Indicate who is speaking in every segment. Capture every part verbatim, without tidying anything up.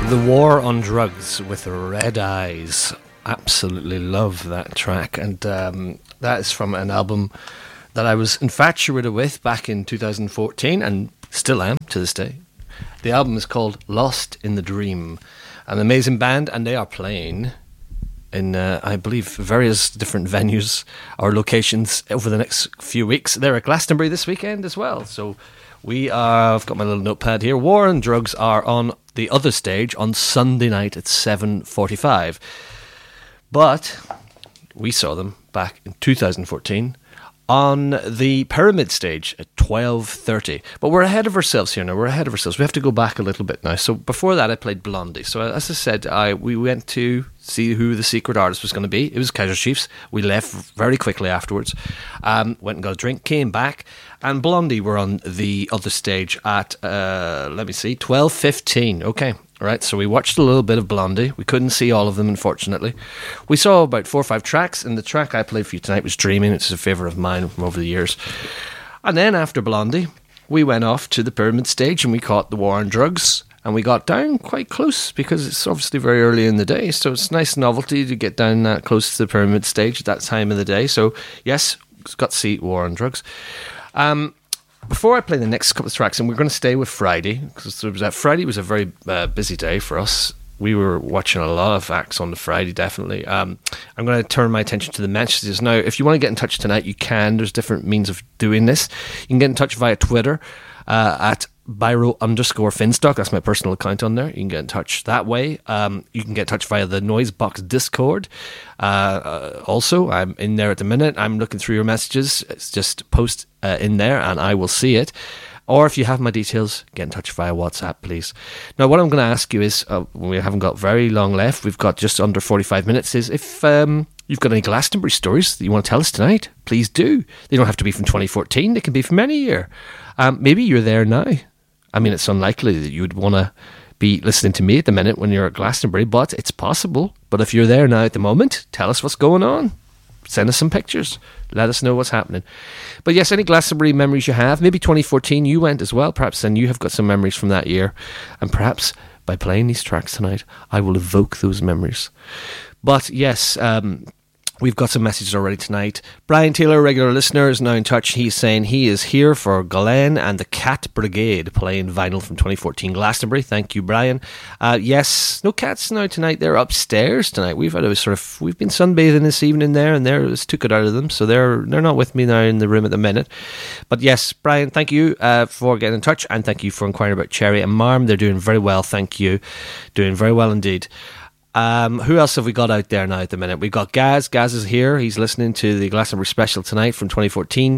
Speaker 1: The War on Drugs with Red Eyes. Absolutely love that track. And um, that is from an album that I was infatuated with back in two thousand fourteen and still am to this day. The album is called Lost in the Dream. An amazing band, and they are playing in, uh, I believe, various different venues or locations over the next few weeks. They're at Glastonbury this weekend as well. So we are, I've got my little notepad here. War on Drugs are on the other stage on Sunday night at seven forty-five. But we saw them back in two thousand fourteen on the Pyramid stage at twelve thirty. But we're ahead of ourselves here now. We're ahead of ourselves. We have to go back a little bit now. So before that, I played Blondie. So as I said, I we went to see who the secret artist was going to be. It was Kaiser Chiefs. We left very quickly afterwards. Um, went and got a drink, came back, and Blondie were on the other stage at, uh, let me see, twelve fifteen. Okay. All right, so we watched a little bit of Blondie. We couldn't see all of them, unfortunately. We saw about four or five tracks, and the track I played for you tonight was Dreaming. It's a favourite of mine from over the years. And then after Blondie, we went off to the Pyramid stage and we caught the War on Drugs, and we got down quite close because it's obviously very early in the day, so it's a nice novelty to get down that close to the Pyramid stage at that time of the day. So, yes, got to see War on Drugs. Um... Before I play the next couple of tracks, and we're going to stay with Friday, because there was a, Friday was a very uh, busy day for us. We were watching a lot of acts on the Friday, definitely. Um, I'm going to turn my attention to the messages. Now, if you want to get in touch tonight, you can. There's different means of doing this. You can get in touch via Twitter uh, at Biro underscore Finstock. That's my personal account on there. You can get in touch that way. Um, you can get in touch via the Noisebox Discord. Uh, uh, also, I'm in there at the minute. I'm looking through your messages. It's just post uh, in there and I will see it. Or if you have my details, get in touch via WhatsApp, please. Now, what I'm going to ask you is, uh, we haven't got very long left. We've got just under forty-five minutes. Is if um, you've got any Glastonbury stories that you want to tell us tonight, please do. They don't have to be from twenty fourteen. They can be from any year. Um, maybe you're there now. I mean, it's unlikely that you would want to be listening to me at the minute when you're at Glastonbury, but it's possible. But if you're there now at the moment, tell us what's going on. Send us some pictures. Let us know what's happening. But yes, any Glastonbury memories you have, maybe twenty fourteen you went as well, perhaps then you have got some memories from that year. And perhaps by playing these tracks tonight, I will evoke those memories. But yes, um... we've got some messages already tonight. Brian Taylor, regular listener, is now in touch. He's saying he is here for Glenn and the Cat Brigade playing vinyl from twenty fourteen Glastonbury. Thank you, Brian. Uh, yes, no cats now tonight. They're upstairs tonight. We've had a sort of we've been sunbathing this evening there, and they just took it out of them, so they're they're not with me now in the room at the minute. But yes, Brian, thank you uh, for getting in touch, and thank you for inquiring about Cherry and Marm. They're doing very well. Thank you, doing very well indeed. Um, who else have we got out there now at the minute? We've got Gaz. Gaz is here. He's listening to the Glastonbury special tonight from twenty fourteen.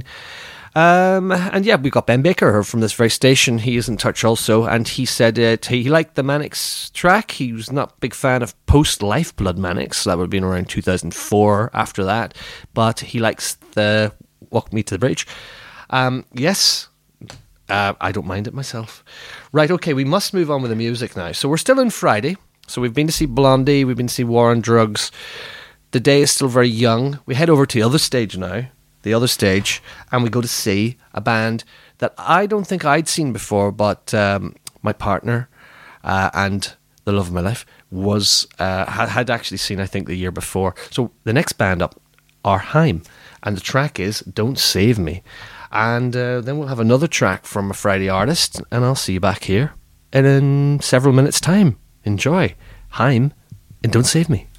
Speaker 1: Um, and yeah, we've got Ben Baker from this very station. He is in touch also. And he said uh, he liked the Mannix track. He was not a big fan of post-Lifeblood Mannix. That would have been around two thousand four after that. But he likes the Walk Me to the Bridge. Um, yes, uh, I don't mind it myself. Right, okay, we must move on with the music now. So we're still in Friday. So we've been to see Blondie, we've been to see War on Drugs. The day is still very young. We head over to the other stage now, the other stage, and we go to see a band that I don't think I'd seen before, but um, my partner uh, and the love of my life was uh, had, had actually seen, I think, the year before. So the next band up are Haim, and the track is Don't Save Me. And uh, then we'll have another track from a Friday artist, and I'll see you back here in, in several minutes' time. Enjoy Haim and Don't Save Me.